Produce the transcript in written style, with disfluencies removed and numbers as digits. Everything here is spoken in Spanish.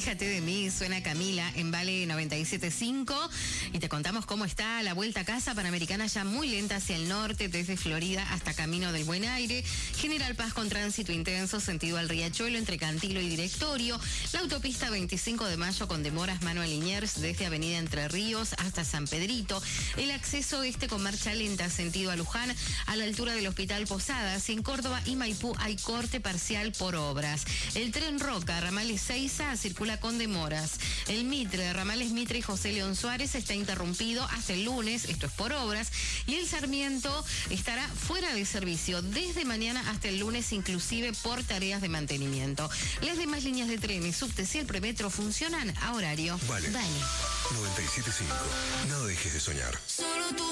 Fíjate de mí, suena Camila en Vale 97.5 y te contamos cómo está la vuelta a casa Panamericana, ya muy lenta hacia el norte, desde Florida hasta Camino del Buen Aire. General Paz con tránsito intenso, sentido al Riachuelo entre Cantilo y Directorio. La autopista 25 de Mayo con demoras Manuel Liniers desde Avenida Entre Ríos hasta San Pedrito. El acceso con marcha lenta, sentido a Luján, a la altura del Hospital Posadas. En Córdoba y Maipú hay corte parcial por obras. El tren Roca, ramales Seiza, circula con demoras. El Mitre, ramales Mitre y José León Suárez está interrumpido hasta el lunes, esto es por obras. Y el Sarmiento estará fuera de servicio desde mañana hasta el lunes, inclusive por tareas de mantenimiento. Las demás líneas de tren y subtes y el premetro funcionan a horario. Vale. 97.5. No dejes de soñar. Solo tú